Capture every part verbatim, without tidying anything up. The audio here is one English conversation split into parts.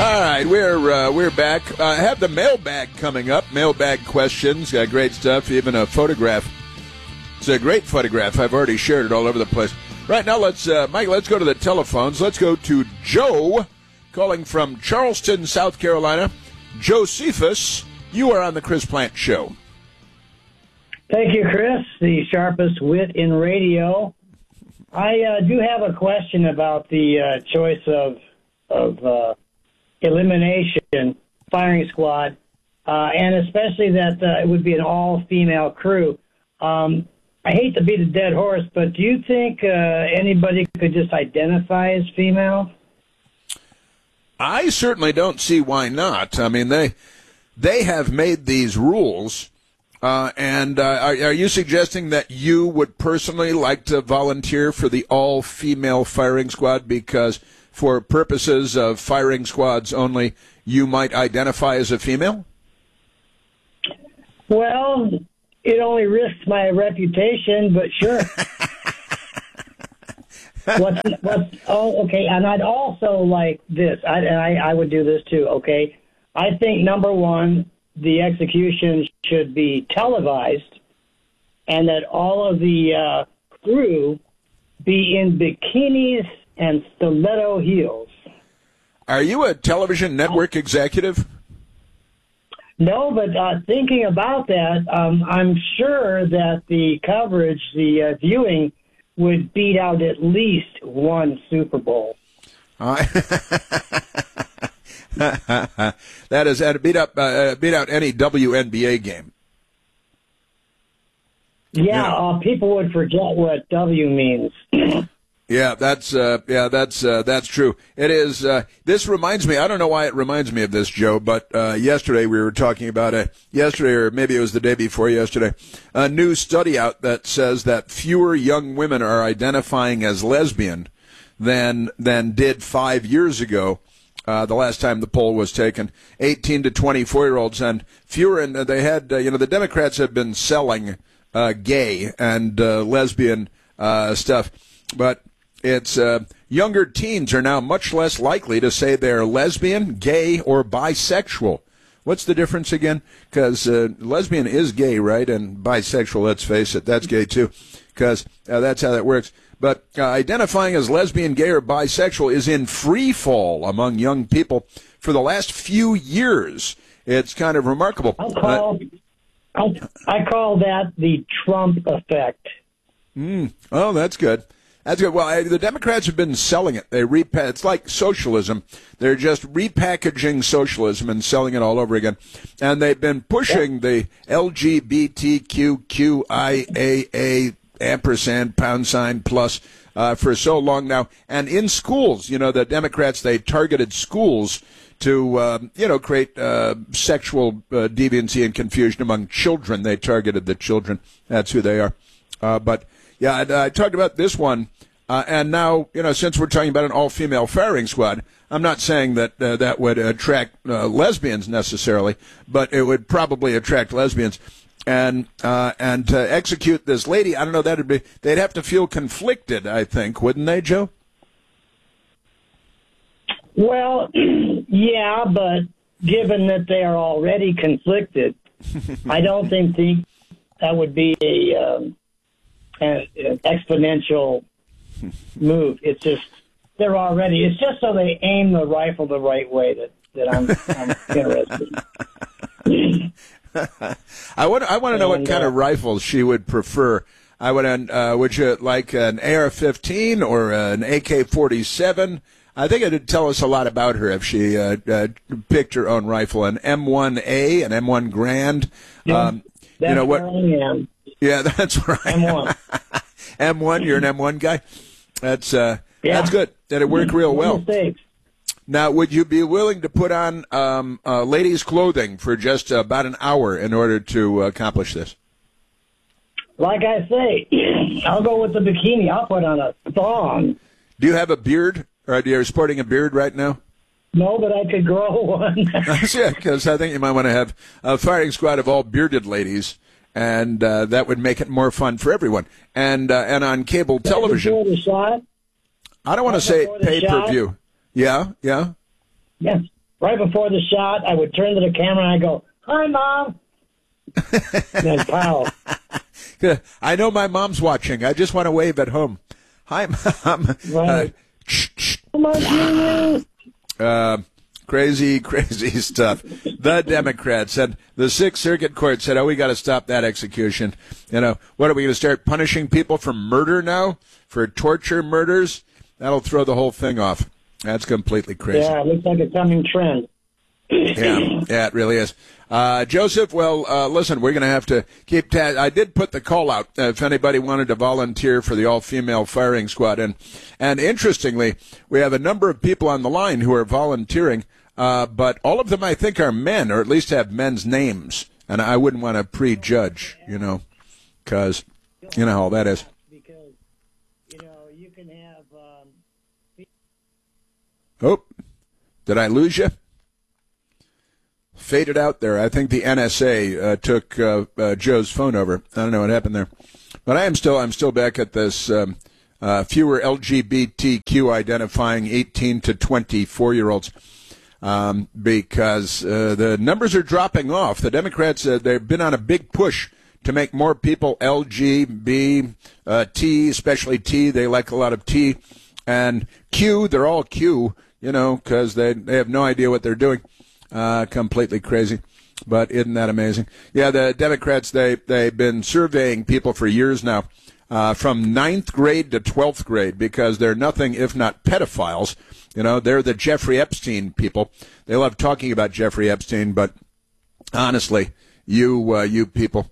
All right, we're uh, we're back. I uh, have the mailbag coming up. Mailbag questions, uh, great stuff. Even a photograph. It's a great photograph. I've already shared it all over the place. Right now, let's uh, Mike. Let's go to the telephones. Let's go to Joe, calling from Charleston, South Carolina. Josephus, you are on the Chris Plante Show. Thank you, Chris. The sharpest wit in radio. I uh, do have a question about the uh, choice of of. Uh, elimination firing squad, uh, and especially that uh, it would be an all-female crew. Um, I hate to beat a dead horse, but do you think uh, anybody could just identify as female? I certainly don't see why not. I mean, they they have made these rules, uh, and uh, are, are you suggesting that you would personally like to volunteer for the all-female firing squad because for purposes of firing squads only, you might identify as a female? Well, it only risks my reputation, but sure. what's, what's, oh, okay, and I'd also like this, I, and I, I would do this too, okay? I think, number one, the execution should be televised, and that all of the uh, crew be in bikinis and stiletto heels. Are you a television network executive? No, but uh, thinking about that, um, I'm sure that the coverage, the uh, viewing, would beat out at least one Super Bowl. Uh, that is, that beat up, uh, beat out any W N B A game. Yeah, yeah. Uh, people would forget what W means. Yeah, that's uh, yeah, that's uh, that's true. It is. Uh, this reminds me. I don't know why it reminds me of this, Joe. But uh, yesterday we were talking about a yesterday, or maybe it was the day before yesterday, a new study out that says that fewer young women are identifying as lesbian than than did five years ago. Uh, the last time the poll was taken, eighteen to twenty-four year olds, and fewer. And they had, uh, you know, the Democrats have been selling uh, gay and uh, lesbian uh, stuff, but it's uh, younger teens are now much less likely to say they're lesbian, gay, or bisexual. What's the difference again? Because uh, lesbian is gay, right? And bisexual, let's face it, that's gay too, because uh, that's how that works. But uh, identifying as lesbian, gay, or bisexual is in free fall among young people for the last few years. It's kind of remarkable. I'll call, uh, I'll, I call that the Trump effect. Mm, oh, that's good. That's good. Well, I, the Democrats have been selling it. They repa- It's like socialism. They're just repackaging socialism and selling it all over again. And they've been pushing the L G B T Q Q I A A ampersand pound sign plus uh, for so long now. And in schools, you know, the Democrats, they targeted schools to, uh, you know, create uh, sexual uh, deviancy and confusion among children. They targeted the children. That's who they are. Uh, but Yeah, I, I talked about this one, uh, and now, you know, since we're talking about an all-female firing squad, I'm not saying that uh, that would attract uh, lesbians necessarily, but it would probably attract lesbians. And uh, and to execute this lady, I don't know, that'd be, they'd have to feel conflicted, I think, wouldn't they, Joe? Well, yeah, but given that they are already conflicted, I don't think the, that would be a... Um, An, an exponential move. It's just they're already. It's just so they aim the rifle the right way that that I'm, I'm interested in. I want. I want to know and, what kind uh, of rifle she would prefer. I would. Uh, would you like an A R fifteen or an A K forty-seven? I think it'd tell us a lot about her if she uh, uh, picked her own rifle. An M one A, an M one Grand. Yeah, um, that's you know what? where I am. Yeah, that's right. M one. M one, you're an M one guy? That's uh, yeah. That's good. That'd work real well. Mistakes. Now, would you be willing to put on um, uh, ladies' clothing for just uh, about an hour in order to accomplish this? Like I say, I'll go with the bikini. I'll put on a thong. Do you have a beard? Or are you sporting a beard right now? No, but I could grow one. Yeah, because I think you might want to have a firing squad of all bearded ladies. And uh, that would make it more fun for everyone. And uh, and on cable television, Before the shot? I don't want to say Before the pay per view. Yeah, yeah. Yes. right before the shot, I would turn to the camera and I go, "Hi, Mom." And then pow. I know my mom's watching. I just want to wave at home. Hi, Mom. Right. Uh, Come on, Junior. uh, crazy, crazy stuff. The Democrats and the Sixth Circuit Court said, oh, we got to stop that execution. You know, what are we going to start punishing people for murder now? For torture murders? That'll throw the whole thing off. That's completely crazy. Yeah, it looks like a coming trend. Yeah, yeah, it really is. Uh, Joseph, well, uh, listen, we're going to have to keep ta- I did put the call out uh, if anybody wanted to volunteer for the all-female firing squad. And, and interestingly, we have a number of people on the line who are volunteering, uh, but all of them, I think, are men, or at least have men's names. And I wouldn't want to prejudge, you know, because you know how that is. Because, you know, you can have... Um... Oh, did I lose you? Faded out there. I think the N S A uh, took uh, uh, Joe's phone over. I don't know what happened there, but I am still I'm still back at this. Um, uh, fewer L G B T Q identifying eighteen to twenty-four year olds um, because uh, the numbers are dropping off. The Democrats uh, they've been on a big push to make more people L G B T, especially T. They like a lot of T and Q. They're all Q, you know, because they they have no idea what they're doing. Uh, completely crazy, but isn't that amazing? Yeah, the Democrats, they, they've been surveying people for years now, uh, from ninth grade to twelfth grade, because they're nothing if not pedophiles. You know, they're the Jeffrey Epstein people. They love talking about Jeffrey Epstein, but honestly, you, uh, you people,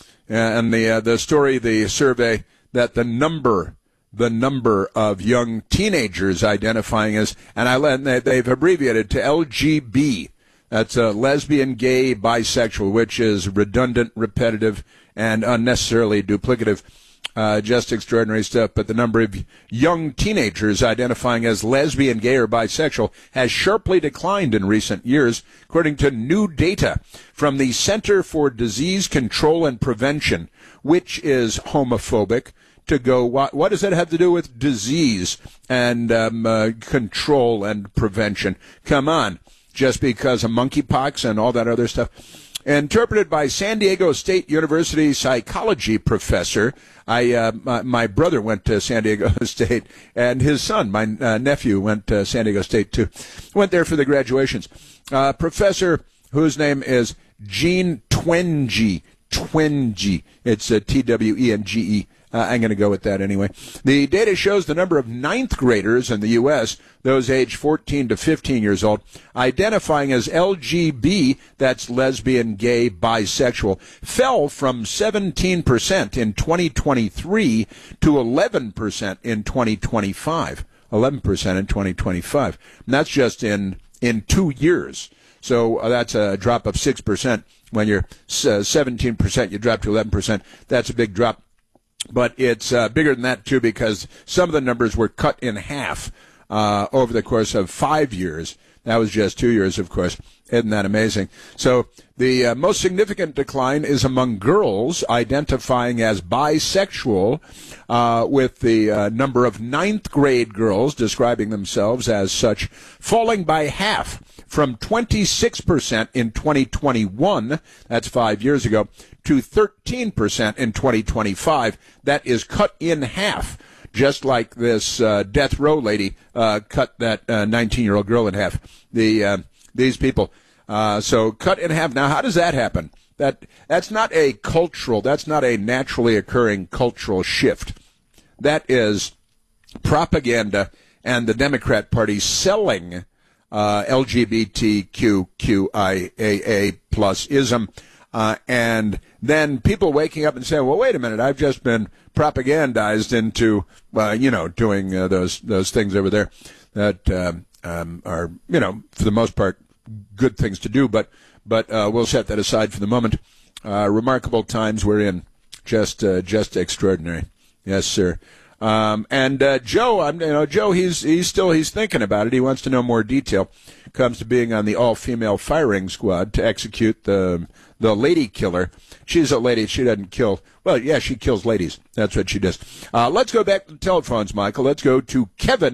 and the, uh, the story, the survey, that the number the number of young teenagers identifying as, and I let, they've abbreviated to L G B. That's uh, lesbian, gay, bisexual, which is redundant, repetitive, and unnecessarily duplicative. Uh, just extraordinary stuff. But the number of young teenagers identifying as lesbian, gay, or bisexual has sharply declined in recent years, according to new data from the Center for Disease Control and Prevention, which is homophobic. To go, what, what does that have to do with disease and um, uh, control and prevention? Come on. Just because of monkeypox and all that other stuff. Interpreted by San Diego State University psychology professor. I, uh, my, my brother went to San Diego State, and his son, my uh, nephew, went to San Diego State too. Went there for the graduations. Uh, professor whose name is Jean Twenge. Twenge. It's uh, T W E N G E. Uh, I'm going to go with that anyway. The data shows the number of ninth graders in the U S, those aged fourteen to fifteen years old, identifying as L G B, that's lesbian, gay, bisexual, fell from seventeen percent in twenty twenty-three to eleven percent in twenty twenty-five. eleven percent in twenty twenty-five. And that's just in, in two years. So uh, that's a drop of six percent. When you're uh, seventeen percent, you drop to eleven percent. That's a big drop. But it's uh, bigger than that, too, because some of the numbers were cut in half uh, over the course of five years. That was just two years, of course. Isn't that amazing? So the uh, most significant decline is among girls identifying as bisexual, uh, with the uh, number of ninth grade girls describing themselves as such falling by half from twenty-six percent in twenty twenty-one, that's five years ago, to thirteen percent in twenty twenty-five. That is cut in half, just like this uh, death row lady uh, cut that nineteen-year-old girl in half. The uh, these people. Uh, so cut in half. Now, how does that happen? That that's not a cultural, that's not a naturally occurring cultural shift. That is propaganda and the Democrat Party selling uh, L G B T Q Q I A A plus ism. Uh, and then people waking up and saying, well, wait a minute, I've just been propagandized into, uh, you know, doing uh, those those things over there that uh, um, are, you know, for the most part, good things to do. But but uh, we'll set that aside for the moment. Uh, remarkable times we're in. Just uh, just extraordinary. Yes, sir. Um, and uh, Joe, I'm, you know, Joe, he's he's still he's thinking about it. He wants to know more detail. Comes to being on the all-female firing squad to execute the the lady killer. She's a lady. She doesn't kill. Well, yeah, she kills ladies. That's what she does. Uh, let's go back to the telephones, Michael. Let's go to Kevin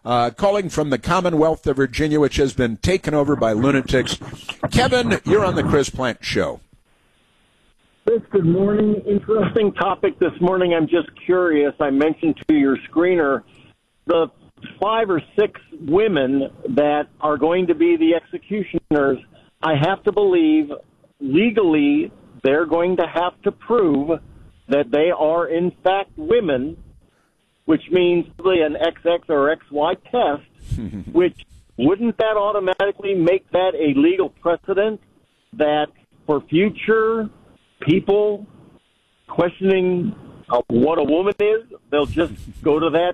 uh, calling from the Commonwealth of Virginia, which has been taken over by lunatics. Kevin, you're on the Chris Plante Show. Chris, good morning. Interesting topic this morning. I'm just curious. I mentioned to your screener the five or six women that are going to be the executioners. I have to believe legally they're going to have to prove that they are in fact women, which means an X X or X Y test, which wouldn't that automatically make that a legal precedent that for future people questioning uh, what a woman is, they'll just go to that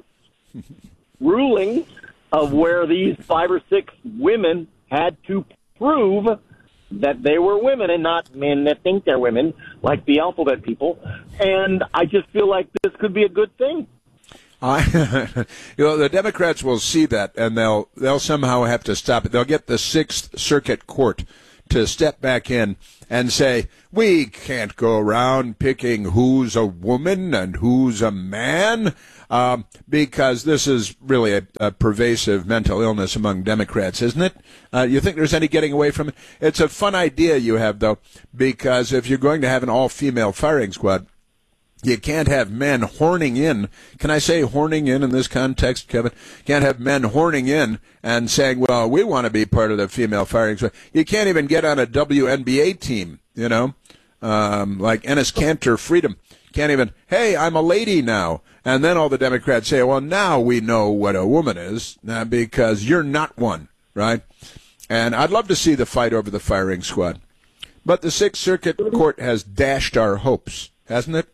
ruling of where these five or six women had to prove that they were women and not men that think they're women, like the alphabet people. And I just feel like this could be a good thing. I, you know, the Democrats will see that, and they'll they'll somehow have to stop it. They'll get the Sixth Circuit Court to step back in and say, we can't go around picking who's a woman and who's a man, um, because this is really a, a pervasive mental illness among Democrats, isn't it? Uh, you think there's any getting away from it? It's a fun idea you have, though, because if you're going to have an all-female firing squad, you can't have men horning in. Can I say horning in in this context, Kevin? Can't have men horning in and saying, well, we want to be part of the female firing squad. You can't even get on a W N B A team, you know, um, like Ennis Cantor Freedom. Can't even, hey, I'm a lady now. And then all the Democrats say, well, now we know what a woman is uh, because you're not one, right? And I'd love to see the fight over the firing squad. But the Sixth Circuit Court has dashed our hopes, hasn't it?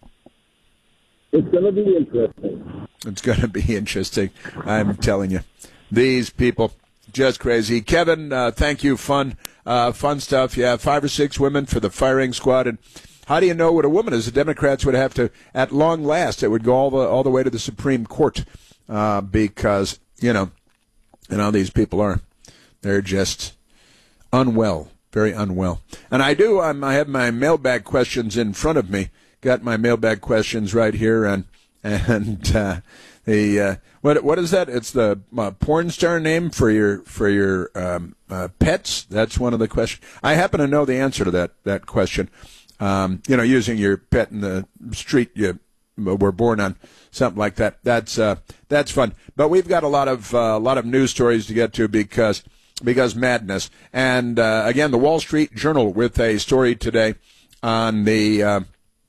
It's going to be interesting. It's going to be interesting. I'm telling you. These people, just crazy. Kevin, uh, thank you. Fun, uh, fun stuff. Yeah, five or six women for the firing squad. And how do you know what a woman is? The Democrats would have to, at long last, it would go all the all the way to the Supreme Court uh, because, you know, you know, these people are, they're just unwell, very unwell. And I do, I'm, I have my mailbag questions in front of me. Got my mailbag questions right here, and and uh, the uh, what what is that? It's the uh, porn star name for your for your um, uh, pets. That's one of the questions. I happen to know the answer to that that question. Um, you know, using your pet in the street you were born on, something like that. That's uh, that's fun. But we've got a lot of uh, a lot of news stories to get to because because madness. And uh, again, the Wall Street Journal with a story today on the. Uh,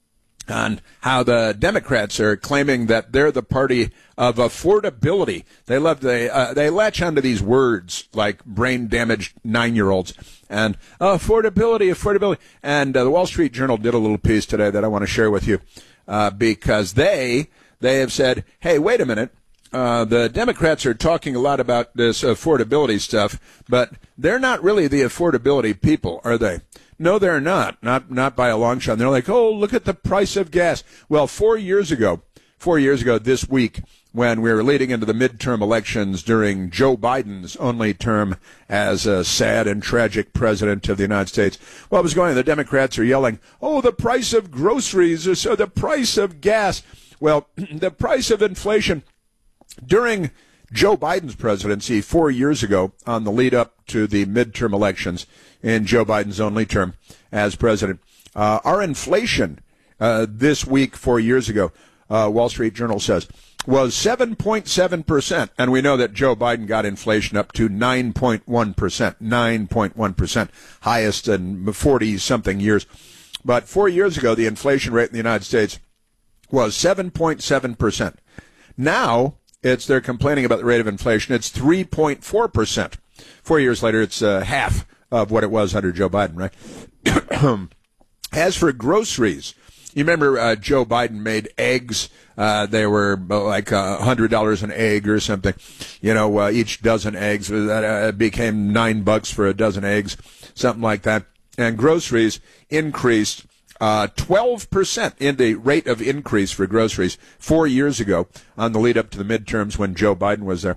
on how the Democrats are claiming that they're the party of affordability. They love they uh, they latch onto these words like brain-damaged nine-year-olds and uh, affordability, affordability. And uh, the Wall Street Journal did a little piece today that I want to share with you uh, because they they have said, hey, wait a minute. Uh, the Democrats are talking a lot about this affordability stuff, but they're not really the affordability people, are they? No, they're not. Not not by a long shot. They're like, oh, look at the price of gas. Well, four years ago, four years ago this week, when we were leading into the midterm elections during Joe Biden's only term as a sad and tragic president of the United States, what was going on? The Democrats are yelling, oh, the price of groceries, or so the price of gas. Well, the price of inflation during Joe Biden's presidency four years ago on the lead up to the midterm elections in Joe Biden's only term as president. Uh, our inflation uh, this week, four years ago, uh, Wall Street Journal says, was seven point seven percent. And we know that Joe Biden got inflation up to nine point one percent, nine point one percent, highest in forty-something years. But four years ago, the inflation rate in the United States was seven point seven percent. Now, it's they're complaining about the rate of inflation. It's three point four percent. Four years later, it's uh, half of what it was under Joe Biden, right? As for groceries, you remember uh, Joe Biden made eggs. Uh, they were like uh, one hundred dollars an egg or something. You know, uh, each dozen eggs that uh, became nine bucks for a dozen eggs, something like that. And groceries increased Uh, twelve percent in the rate of increase for groceries four years ago on the lead up to the midterms when Joe Biden was there.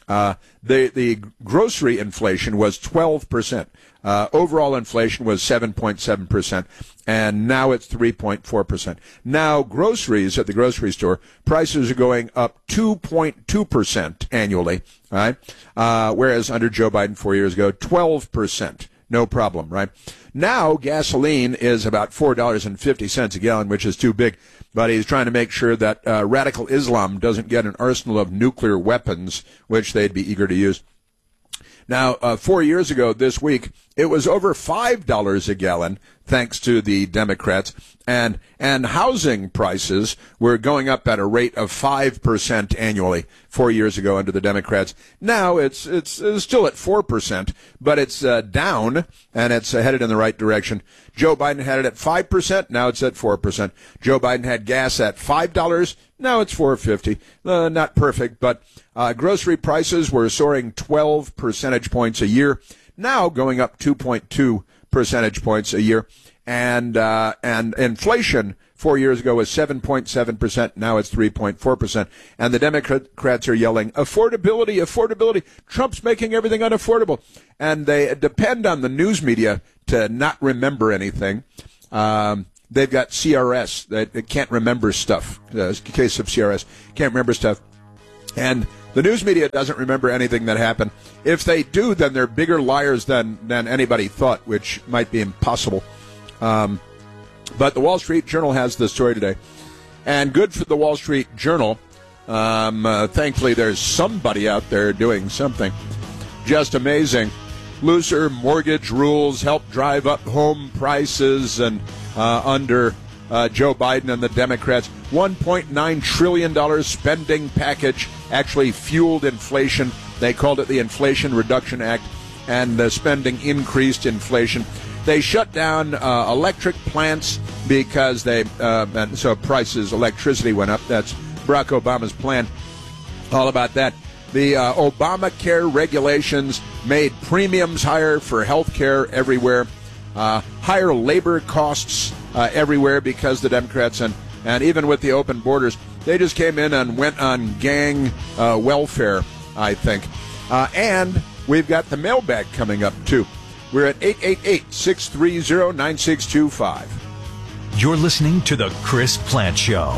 Uh, the the grocery inflation was twelve percent. Uh, overall inflation was seven point seven percent, and now it's three point four percent. Now, groceries at the grocery store, prices are going up two point two percent annually, right? Uh, whereas under Joe Biden four years ago, twelve percent. No problem, right? Now, gasoline is about four dollars and fifty cents a gallon, which is too big. But he's trying to make sure that uh, radical Islam doesn't get an arsenal of nuclear weapons, which they'd be eager to use. Now, uh, four years ago this week, it was over five dollars a gallon, thanks to the Democrats. And and housing prices were going up at a rate of five percent annually four years ago under the Democrats. Now it's it's, it's still at four percent, but it's uh, down, and it's uh, headed in the right direction. Joe Biden had it at five percent. Now it's at four percent. Joe Biden had gas at five dollars. Now it's four fifty. Uh, not perfect, but uh, grocery prices were soaring twelve percentage points a year. Now going up two point two percentage points a year. And uh, and inflation four years ago was seven point seven percent. Now it's three point four percent. And the Democrats are yelling, affordability, affordability. Trump's making everything unaffordable. And they depend on the news media to not remember anything. Um, they've got C R S. They, they can't remember stuff. Uh, case of C R S. Can't remember stuff. And the news media doesn't remember anything that happened. If they do, then they're bigger liars than, than anybody thought, which might be impossible. Um, but the Wall Street Journal has the story today. And good for the Wall Street Journal. Um, uh, thankfully, there's somebody out there doing something. Just amazing. Looser mortgage rules help drive up home prices and uh, under uh, Joe Biden and the Democrats. one point nine trillion dollars spending package actually fueled inflation. They called it the Inflation Reduction Act, and the spending increased inflation. They shut down uh, electric plants because they, uh, and so prices, electricity went up. That's Barack Obama's plan. All about that. The uh, Obamacare regulations made premiums higher for health care everywhere, uh, higher labor costs uh, everywhere because the Democrats, and, and even with the open borders, they just came in and went on gang uh, welfare, I think. Uh, and we've got the mailbag coming up, too. We're at eight eight eight, six three zero, nine six two five. You're listening to The Chris Plante Show.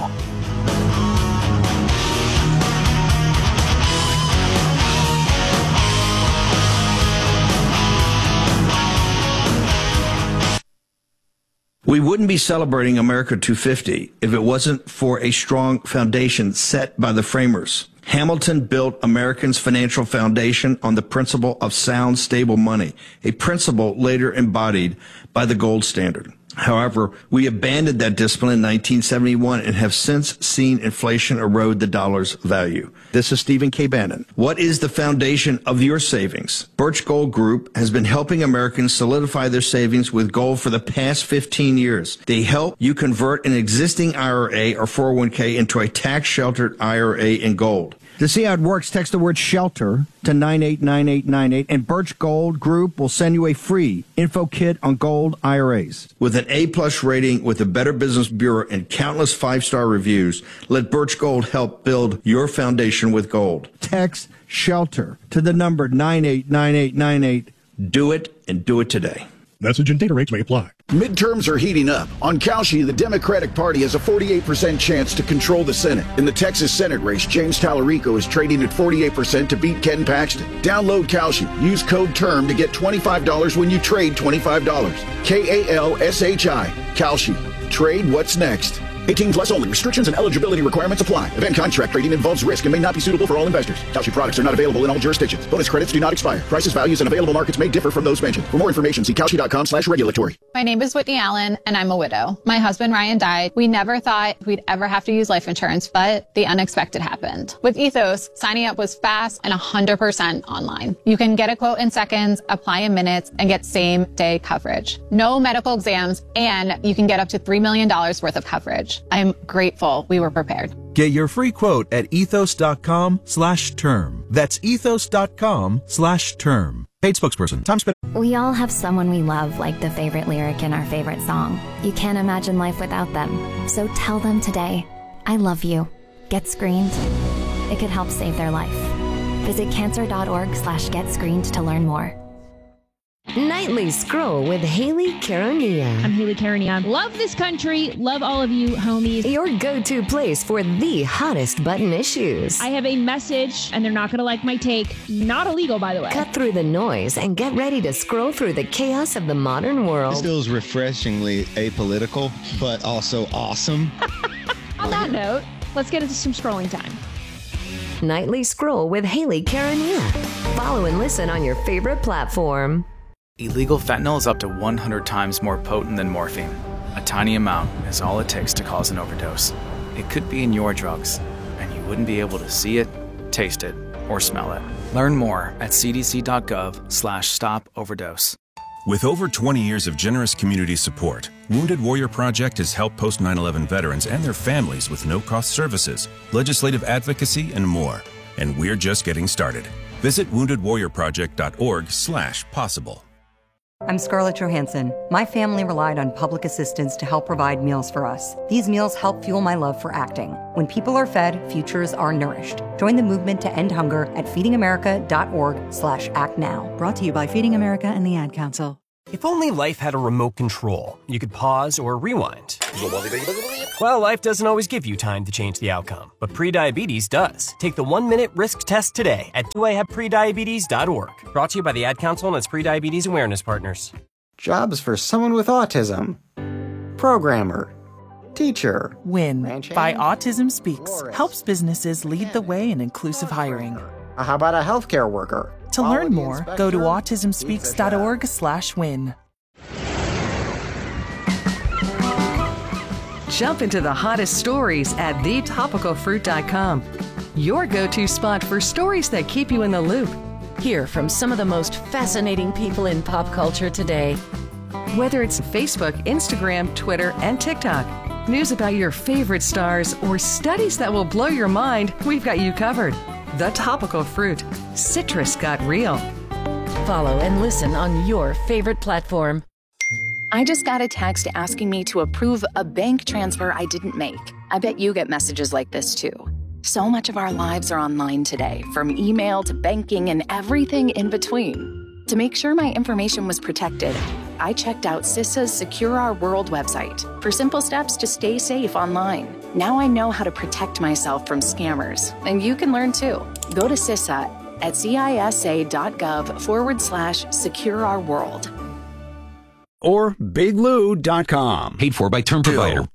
We wouldn't be celebrating America two fifty if it wasn't for a strong foundation set by the framers. Hamilton built Americans' financial foundation on the principle of sound, stable money, a principle later embodied by the gold standard. However, we abandoned that discipline in nineteen seventy-one and have since seen inflation erode the dollar's value. This is Stephen K. Bannon. What is the foundation of your savings? Birch Gold Group has been helping Americans solidify their savings with gold for the past fifteen years. They help you convert an existing I R A or four oh one k into a tax-sheltered I R A in gold. To see how it works, text the word SHELTER to nine eight nine eight nine eight, and Birch Gold Group will send you a free info kit on gold I R As. With an A-plus rating with the Better Business Bureau and countless five-star reviews, let Birch Gold help build your foundation with gold. Text SHELTER to the number nine eight nine eight nine eight. Do it, and do it today. Message and data rates may apply. Midterms are heating up. On Kalshi, the Democratic Party has a forty-eight percent chance to control the Senate. In the Texas Senate race, James Tallarico is trading at forty-eight percent to beat Ken Paxton. Download Kalshi. Use code TERM to get twenty-five dollars when you trade twenty-five dollars. K A L S H I. Kalshi. Trade what's next. eighteen plus only. Restrictions and eligibility requirements apply. Event contract trading involves risk and may not be suitable for all investors. Kalshi products are not available in all jurisdictions. Bonus credits do not expire. Prices, values, and available markets may differ from those mentioned. For more information, see Kalshi.com slash regulatory. My name is Whitney Allen, and I'm a widow. My husband, Ryan, died. We never thought we'd ever have to use life insurance, but the unexpected happened. With Ethos, signing up was fast and one hundred percent online. You can get a quote in seconds, apply in minutes, and get same-day coverage. No medical exams, and you can get up to three million dollars worth of coverage. I'm grateful we were prepared. Get your free quote at ethos.com slash term. That's ethos.com slash term. Paid spokesperson. Time spent. We all have someone we love, like the favorite lyric in our favorite song. You can't imagine life without them. So tell them today, I love you. Get screened. It could help save their life. Visit cancer.org slash get screened to learn more. Nightly Scroll with Haley Caronia. I'm Haley Caronia. Love this country. Love all of you, homies. Your go-to place for the hottest button issues. I have a message, and they're not going to like my take. Not illegal, by the way. Cut through the noise and get ready to scroll through the chaos of the modern world. This feels refreshingly apolitical, but also awesome. On that note, let's get into some scrolling time. Nightly Scroll with Haley Caronia. Follow and listen on your favorite platform. Illegal fentanyl is up to one hundred times more potent than morphine. A tiny amount is all it takes to cause an overdose. It could be in your drugs, and you wouldn't be able to see it, taste it, or smell it. Learn more at cdc.gov slash stop overdose. With over twenty years of generous community support, Wounded Warrior Project has helped post nine eleven veterans and their families with no-cost services, legislative advocacy, and more. And we're just getting started. Visit wounded warrior project dot org slash possible. I'm Scarlett Johansson. My family relied on public assistance to help provide meals for us. These meals help fuel my love for acting. When people are fed, futures are nourished. Join the movement to end hunger at feeding america dot org slash act now. Brought to you by Feeding America and the Ad Council. If only life had a remote control, you could pause or rewind. Well, life doesn't always give you time to change the outcome, but prediabetes does. Take the one-minute risk test today at do I have prediabetes dot org. Brought to you by the Ad Council and its prediabetes awareness partners. Jobs for someone with autism. Programmer. Teacher. WIN by Autism Speaks helps businesses lead the way in inclusive hiring. How about a healthcare worker? To learn more, go to autism speaks dot org slash win. Jump into the hottest stories at the topical fruit dot com. Your go-to spot for stories that keep you in the loop. Hear from some of the most fascinating people in pop culture today. Whether it's Facebook, Instagram, Twitter, and TikTok, news about your favorite stars, or studies that will blow your mind, we've got you covered. The Topical Fruit. Citrus got real. Follow and listen on your favorite platform. I just got a text asking me to approve a bank transfer I didn't make. I bet you get messages like this too. So much of our lives are online today, from email to banking and everything in between. To make sure my information was protected, I checked out CISA's Secure Our World website for simple steps to stay safe online. Now I know how to protect myself from scammers, and you can learn too. Go to CISA at cisa.gov forward slash secure our world. Or big lou dot com. Paid for by Term Provider.